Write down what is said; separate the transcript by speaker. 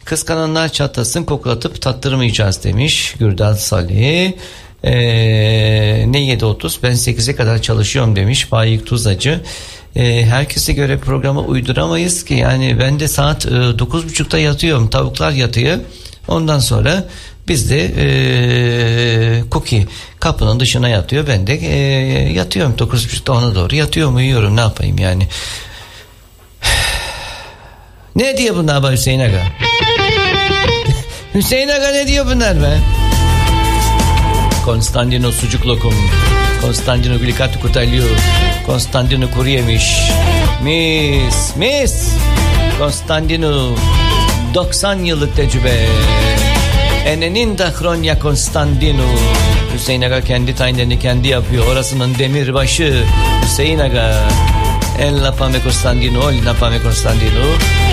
Speaker 1: Kıskananlar çatlasın, koklatıp tattırmayacağız demiş Gürdal Salih. Ne 7.30 ben 8'e kadar çalışıyorum demiş Faik Tuzacı. Herkese göre programı uyduramayız ki, yani ben de saat 9.30'da yatıyorum, tavuklar yatıyor, ondan sonra biz de Cookie kapının dışına yatıyor, ben de yatıyorum 9.30'da, ona doğru yatıyorum, uyuyorum, ne yapayım yani. Ne diyor bunlar be Hüseyin Aga? Hüseyin Aga ne diyor bunlar be? Konstantino sucuk lokum, Konstantino glicato kutalyo, Konstantino kuru yemiş. Mis Konstantino 90 yıllık tecrübe. Enenin da Kronya Konstantino. Hüseyin Aga kendi tayinlerini kendi yapıyor. Orasının demirbaşı Hüseyin Aga. El napame Konstantino, el napame Konstantino.